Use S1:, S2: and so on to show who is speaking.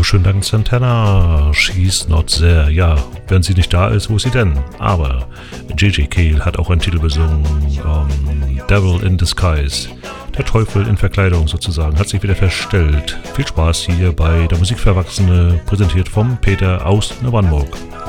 S1: schönen Dank, Santana. She's not there. Ja, wenn sie nicht da ist, wo ist sie denn? Aber J.J. Cale hat auch einen Titel besungen. Devil in Disguise. Der Teufel in Verkleidung sozusagen hat sich wieder verstellt. Viel Spaß hier bei der Musikverwachsene, präsentiert vom Peter aus Neubrandenburg.